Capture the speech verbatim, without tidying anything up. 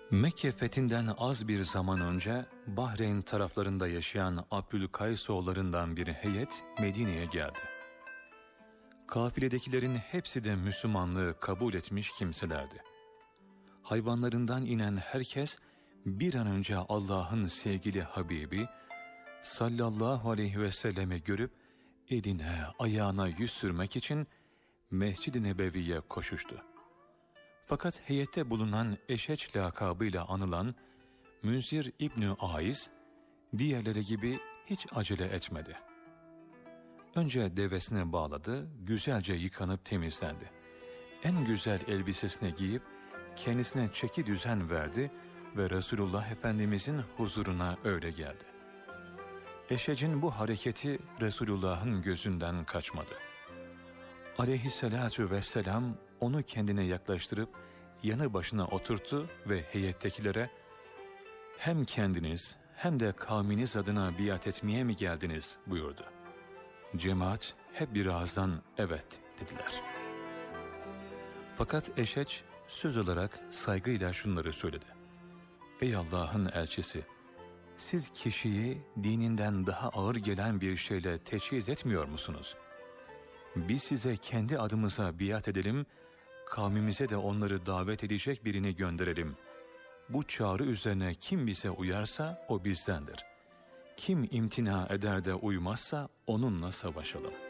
Mekke fethinden az bir zaman önce Bahreyn taraflarında yaşayan Abdülkaysoğullarından bir heyet Medine'ye geldi. Kafiledekilerin hepsi de Müslümanlığı kabul etmiş kimselerdi. Hayvanlarından inen herkes bir an önce Allah'ın sevgili Habibi sallallahu aleyhi ve sellemi görüp eline ayağına yüz sürmek için Mescid-i Nebevi'ye koşuştu. Fakat heyette bulunan Eşeç lakabıyla anılan Münzir İbni Aiz diğerleri gibi hiç acele etmedi. Önce devesine bağladı, güzelce yıkanıp temizlendi. En güzel elbisesini giyip kendisine çeki düzen verdi ve Resulullah Efendimizin huzuruna öyle geldi. Eşecin bu hareketi Resulullah'ın gözünden kaçmadı. Aleyhissalatu vesselam onu kendine yaklaştırıp yanı başına oturttu ve heyettekilere hem kendiniz hem de kavminiz adına biat etmeye mi geldiniz buyurdu. Cemaat hep bir ağızdan evet dediler. Fakat Eşeç söz olarak saygıyla şunları söyledi. Ey Allah'ın elçisi, siz kişiyi dininden daha ağır gelen bir şeyle teçhiz etmiyor musunuz? Biz size kendi adımıza biat edelim, kavmimize de onları davet edecek birini gönderelim. Bu çağrı üzerine kim bize uyarsa o bizdendir. Kim imtina eder de uymazsa onunla savaşalım.